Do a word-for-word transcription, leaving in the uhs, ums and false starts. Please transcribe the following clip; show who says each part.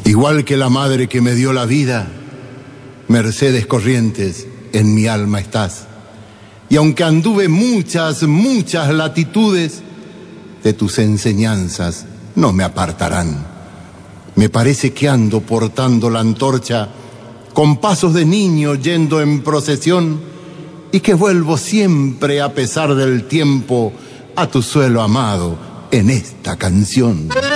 Speaker 1: Igual que la madre que me dio la vida, Mercedes Corrientes, en mi alma estás. Y aunque anduve muchas, muchas latitudes, de tus enseñanzas no me apartarán. Me parece que ando portando la antorcha, con pasos de niño yendo en procesión, y que vuelvo siempre a pesar del tiempo a tu suelo amado en esta canción.